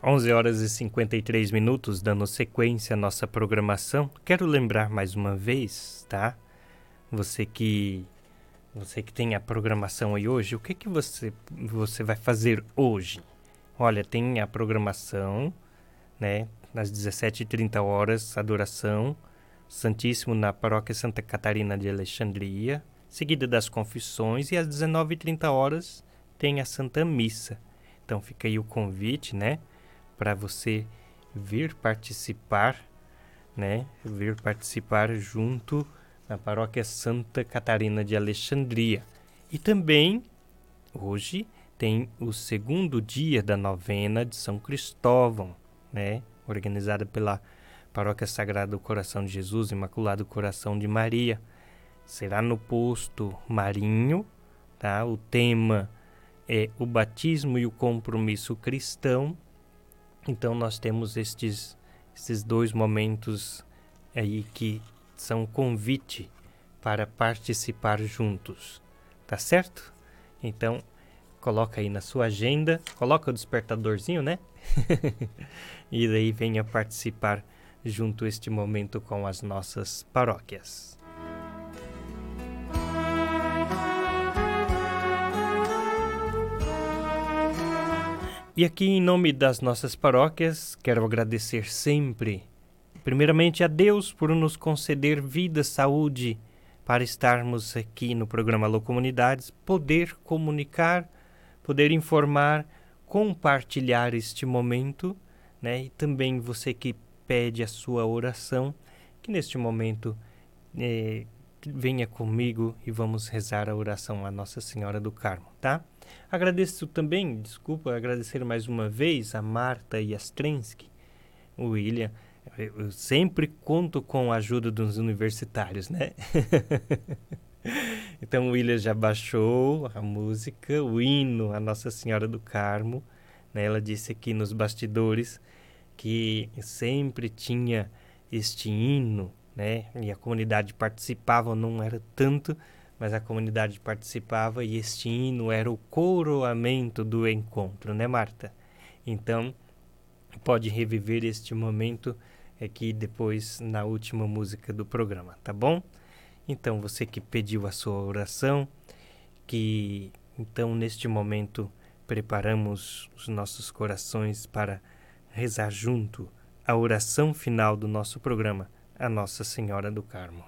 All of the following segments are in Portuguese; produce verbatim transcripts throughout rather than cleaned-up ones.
onze horas e cinquenta e três minutos, dando sequência à nossa programação. Quero lembrar mais uma vez, tá? Você que você que tem a programação aí hoje, o que que você você vai fazer hoje? Olha, tem a programação, né? Às dezessete e trinta horas, adoração Santíssimo na Paróquia Santa Catarina de Alexandria, seguida das confissões, e às dezenove e trinta horas tem a Santa Missa. Então fica aí o convite, né? Para você vir participar, né? Vir participar junto na Paróquia Santa Catarina de Alexandria. E também, hoje, tem o segundo dia da novena de São Cristóvão, né? Organizada pela Paróquia Sagrado Coração de Jesus, Imaculado Coração de Maria. Será no posto Marinho, tá? O tema é o batismo e o compromisso cristão. Então nós temos estes, estes dois momentos aí que são convite para participar juntos, tá certo? Então coloca aí na sua agenda, coloca o despertadorzinho, né? E daí venha participar junto este momento com as nossas paróquias. E aqui, em nome das nossas paróquias, quero agradecer sempre, primeiramente a Deus por nos conceder vida, saúde, para estarmos aqui no programa Alô Comunidades, poder comunicar, poder informar, compartilhar este momento, né? E também você que pede a sua oração, que neste momento eh, venha comigo e vamos rezar a oração à Nossa Senhora do Carmo, tá? Agradeço também, desculpa, agradecer mais uma vez a Marta Jastrensky, o William. Eu sempre conto com a ajuda dos universitários, né? Então o William já baixou a música, o hino à Nossa Senhora do Carmo, né? Ela disse aqui nos bastidores que sempre tinha este hino, né? E a comunidade participava, não era tanto, mas a comunidade participava e este hino era o coroamento do encontro, né, Marta? Então, pode reviver este momento aqui depois na última música do programa, tá bom? Então, você que pediu a sua oração, que então neste momento preparamos os nossos corações para rezar junto a oração final do nosso programa, a Nossa Senhora do Carmo.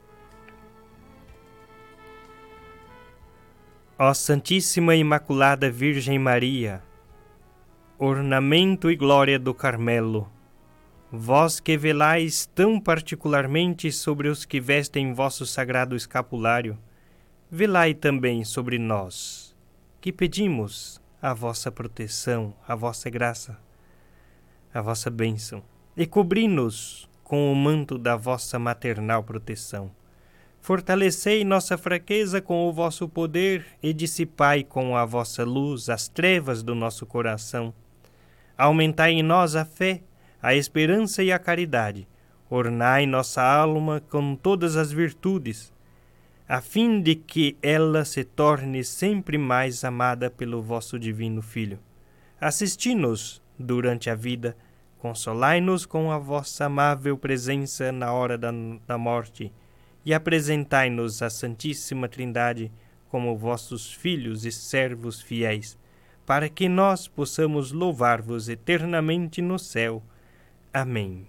Ó Santíssima Imaculada Virgem Maria, ornamento e glória do Carmelo, vós que velais tão particularmente sobre os que vestem vosso sagrado escapulário, velai também sobre nós, que pedimos a vossa proteção, a vossa graça, a vossa bênção, e cobri-nos com o manto da vossa maternal proteção. Fortalecei nossa fraqueza com o vosso poder e dissipai com a vossa luz as trevas do nosso coração. Aumentai em nós a fé, a esperança e a caridade. Ornai nossa alma com todas as virtudes, a fim de que ela se torne sempre mais amada pelo vosso divino Filho. Assisti-nos durante a vida, consolai-nos com a vossa amável presença na hora da, da morte, e apresentai-nos a Santíssima Trindade como vossos filhos e servos fiéis, para que nós possamos louvar-vos eternamente no céu. Amém.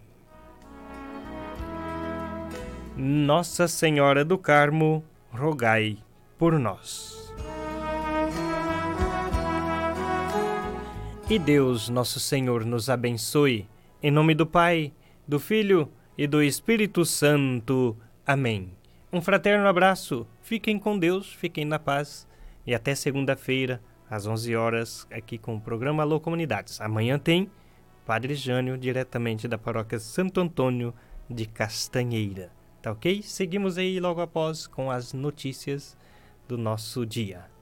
Nossa Senhora do Carmo, rogai por nós. E Deus, nosso Senhor, nos abençoe. Em nome do Pai, do Filho e do Espírito Santo. Amém. Um fraterno abraço, fiquem com Deus, fiquem na paz e até segunda-feira, às onze horas, aqui com o programa Alô Comunidades. Amanhã tem Padre Jânio, diretamente da Paróquia Santo Antônio de Castanheira. Tá ok? Seguimos aí logo após com as notícias do nosso dia.